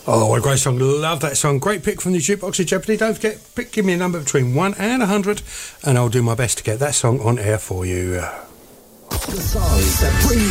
Oh, what a great song. Love that song. Great pick from the Jukebox of Jeopardy. Don't forget, give me a number between 1 and 100 and I'll do my best to get that song on air for you. The songs that bring you